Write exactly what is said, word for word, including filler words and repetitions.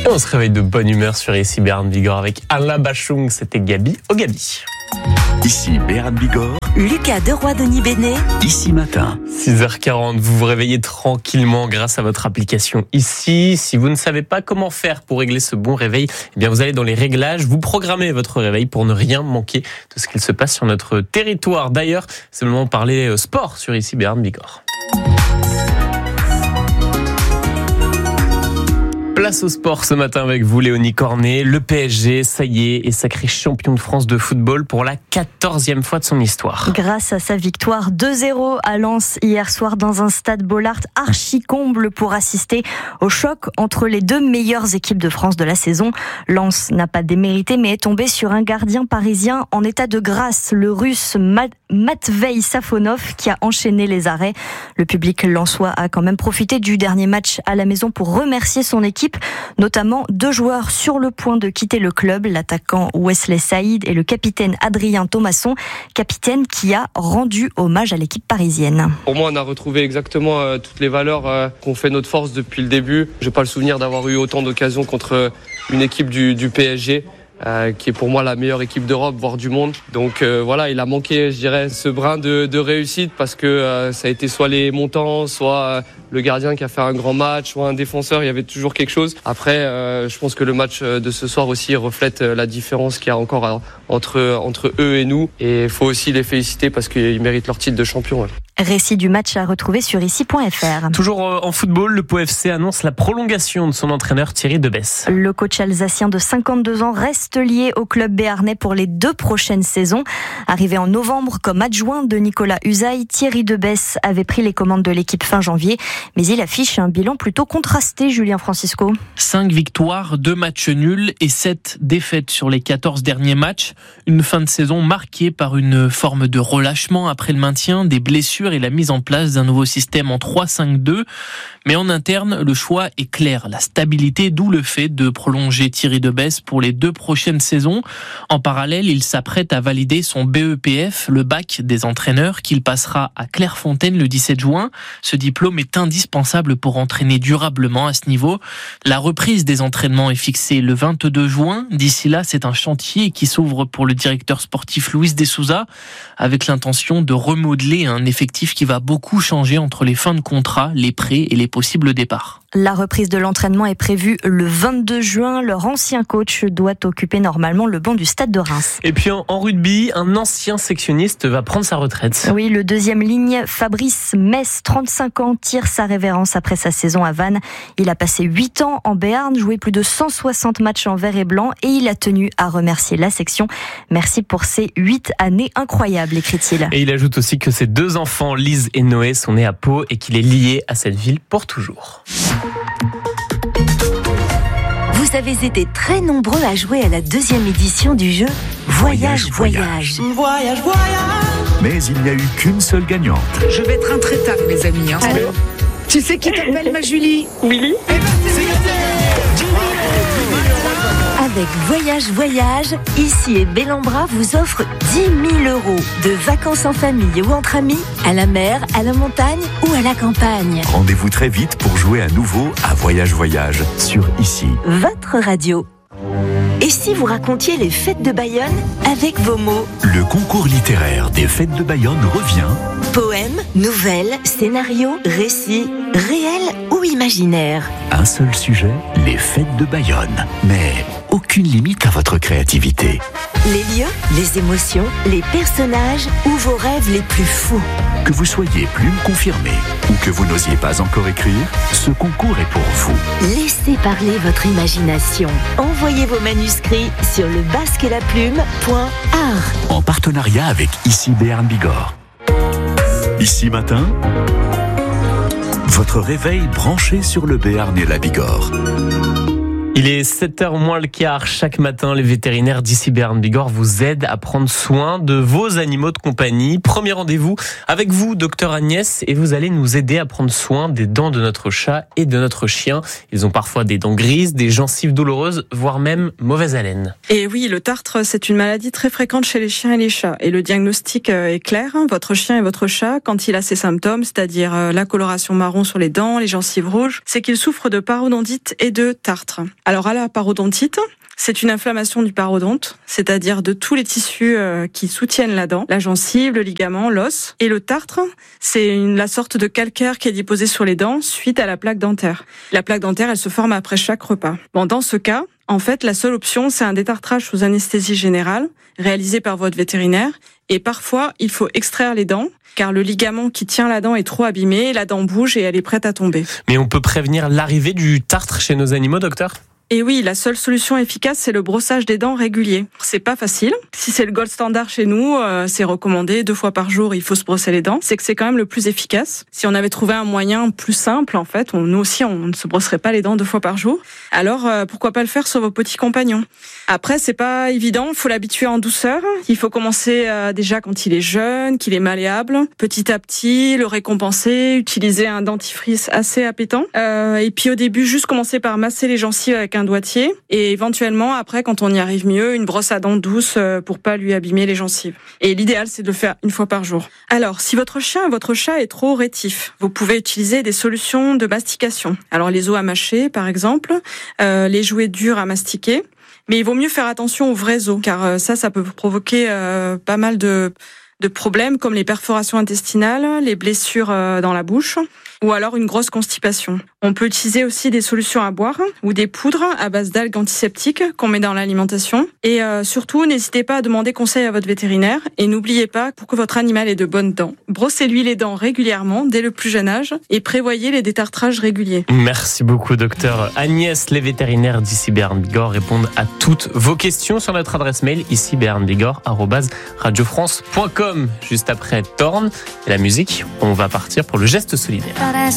Et on se réveille de bonne humeur sur Ici Béarn Bigorre avec Alain Bachung, c'était Gabi au Gabi. Ici Béarn Bigorre, Lucas Deroy-Denis Bénet. Ici Matin. six heures quarante, vous vous réveillez tranquillement grâce à votre application Ici. Si vous ne savez pas comment faire pour régler ce bon réveil, eh bien vous allez dans les réglages, vous programmez votre réveil pour ne rien manquer de ce qu'il se passe sur notre territoire. D'ailleurs, c'est le moment de parler sport sur Ici Béarn Bigorre. Place au sport ce matin avec vous, Léonie Cornet. Le P S G, ça y est, est sacré champion de France de football pour la quatorzième fois de son histoire. Grâce à sa victoire deux zéro à Lens hier soir dans un stade Bollaert archi-comble pour assister au choc entre les deux meilleures équipes de France de la saison. Lens n'a pas démérité mais est tombé sur un gardien parisien en état de grâce, le russe Matvei Safonov qui a enchaîné les arrêts. Le public lensois a quand même profité du dernier match à la maison pour remercier son équipe, notamment deux joueurs sur le point de quitter le club, l'attaquant Wesley Saïd et le capitaine Adrien Thomasson, capitaine qui a rendu hommage à l'équipe parisienne. Pour moi, on a retrouvé exactement euh, toutes les valeurs euh, qu'on fait notre force depuis le début. J'ai pas le souvenir d'avoir eu autant d'occasions contre une équipe du, du P S G. Euh, qui est pour moi la meilleure équipe d'Europe, voire du monde. Donc euh, voilà, il a manqué, je dirais, ce brin de, de réussite parce que euh, ça a été soit les montants, soit euh, le gardien qui a fait un grand match, soit un défenseur, il y avait toujours quelque chose. Après, euh, je pense que le match de ce soir aussi reflète la différence qu'il y a encore euh, entre, entre eux et nous. Et il faut aussi les féliciter parce qu'ils méritent leur titre de champion. Ouais. Récit du match à retrouver sur ici point f r. Toujours en football, le Pau F C annonce la prolongation de son entraîneur Thierry Debesse. Le coach alsacien de cinquante-deux ans reste lié au club béarnais pour les deux prochaines saisons. Arrivé en novembre comme adjoint de Nicolas Usaï, Thierry Debesse avait pris les commandes de l'équipe fin janvier, mais il affiche un bilan plutôt contrasté, Julien Francisco. cinq victoires, deux matchs nuls et sept défaites sur les quatorze derniers matchs. Une fin de saison marquée par une forme de relâchement après le maintien, des blessures et la mise en place d'un nouveau système en trois cinq deux. Mais en interne, le choix est clair, la stabilité, d'où le fait de prolonger Thierry Debesse pour les deux prochaines saisons. En parallèle, il s'apprête à valider son B E P F, le bac des entraîneurs, qu'il passera à Clairefontaine le dix-sept juin. Ce diplôme est indispensable pour entraîner durablement à ce niveau. La reprise des entraînements est fixée le vingt-deux juin. D'ici là, c'est un chantier qui s'ouvre pour le directeur sportif Luis de Souza, avec l'intention de remodeler un effectif qui va beaucoup changer entre les fins de contrat, les prêts et les possibles départs. La reprise de l'entraînement est prévue le vingt-deux juin. Leur ancien coach doit occuper normalement le banc du stade de Reims. Et puis en, en rugby, un ancien sectionniste va prendre sa retraite. Oui, le deuxième ligne, Fabrice Mess, trente-cinq ans, tire sa révérence après sa saison à Vannes. Il a passé huit ans en Béarn, joué plus de cent soixante matchs en vert et blanc et il a tenu à remercier la section. Merci pour ces huit années incroyables, écrit-il. Et il ajoute aussi que ses deux enfants, Lise et Noé, sont nés à Pau et qu'il est lié à cette ville pour toujours. Vous avez été très nombreux à jouer à la deuxième édition du jeu Voyage, Voyage. Voyage, voyage. Mais il n'y a eu qu'une seule gagnante. Je vais être un très tard, mes amis. Hein. Alors, tu sais qui t'appelle, ma Julie? Willy. Eh ben, c'est gagné. Avec Voyage Voyage, Ici et Bellambra vous offre dix mille euros de vacances en famille ou entre amis, à la mer, à la montagne ou à la campagne. Rendez-vous très vite pour jouer à nouveau à Voyage Voyage sur Ici. Votre radio. Et si vous racontiez les fêtes de Bayonne avec vos mots? Le concours littéraire des fêtes de Bayonne revient. Poèmes, nouvelles, scénarios, récits, réels ou imaginaires. Un seul sujet, les fêtes de Bayonne. Mais aucune limite à votre créativité. Les lieux, les émotions, les personnages ou vos rêves les plus fous. Que vous soyez plume confirmée ou que vous n'osiez pas encore écrire, ce concours est pour vous. Laissez parler votre imagination. Envoyez vos manuscrits sur le basque et la plume point art. En partenariat avec Ici Béarn Bigorre. Ici Matin, votre réveil branché sur le Béarn et la Bigorre. Il est sept heures moins le quart. Chaque matin, les vétérinaires d'Ici Béarn Bigorre vous aident à prendre soin de vos animaux de compagnie. Premier rendez-vous avec vous, docteur Agnès, et vous allez nous aider à prendre soin des dents de notre chat et de notre chien. Ils ont parfois des dents grises, des gencives douloureuses, voire même mauvaise haleine. Et oui, le tartre, c'est une maladie très fréquente chez les chiens et les chats. Et le diagnostic est clair. Votre chien et votre chat, quand il a ces symptômes, c'est-à-dire la coloration marron sur les dents, les gencives rouges, c'est qu'il souffre de parodontite et de tartre. Alors à la parodontite, c'est une inflammation du parodonte, c'est-à-dire de tous les tissus euh, qui soutiennent la dent, la gencive, le ligament, l'os. Et le tartre, c'est une, la sorte de calcaire qui est déposé sur les dents suite à la plaque dentaire. La plaque dentaire, elle se forme après chaque repas. Bon, dans ce cas, en fait, la seule option, c'est un détartrage sous anesthésie générale, réalisé par votre vétérinaire. Et parfois, il faut extraire les dents, car le ligament qui tient la dent est trop abîmé, la dent bouge et elle est prête à tomber. Mais on peut prévenir l'arrivée du tartre chez nos animaux, docteur ? Et oui, la seule solution efficace, c'est le brossage des dents régulier. C'est pas facile. Si c'est le gold standard chez nous, euh, c'est recommandé deux fois par jour, il faut se brosser les dents. C'est que c'est quand même le plus efficace. Si on avait trouvé un moyen plus simple, en fait, on, nous aussi, on ne se brosserait pas les dents deux fois par jour. Alors, euh, pourquoi pas le faire sur vos petits compagnons ? Après, c'est pas évident, il faut l'habituer en douceur. Il faut commencer euh, déjà quand il est jeune, qu'il est malléable. Petit à petit, le récompenser, utiliser un dentifrice assez appétant. Euh, et puis au début, juste commencer par masser les gencives avec un doigtier et éventuellement après quand on y arrive mieux une brosse à dents douce pour pas lui abîmer les gencives. Et l'idéal c'est de le faire une fois par jour. Alors si votre chien, votre chat est trop rétif, vous pouvez utiliser des solutions de mastication. Alors les os à mâcher par exemple, euh, les jouets durs à mastiquer, mais il vaut mieux faire attention aux vrais os car ça ça peut provoquer euh, pas mal de de problèmes comme les perforations intestinales, les blessures dans la bouche ou alors une grosse constipation. On peut utiliser aussi des solutions à boire ou des poudres à base d'algues antiseptiques qu'on met dans l'alimentation. Et euh, surtout, n'hésitez pas à demander conseil à votre vétérinaire et n'oubliez pas, pour que votre animal ait de bonnes dents, brossez-lui les dents régulièrement dès le plus jeune âge et prévoyez les détartrages réguliers. Merci beaucoup, docteur Agnès. Les vétérinaires d'ici Béarn Bigorre répondent à toutes vos questions sur notre adresse mail ici béarn bigorre arobase radio france point com. Juste après Thorn et la musique, on va partir pour le geste solidaire.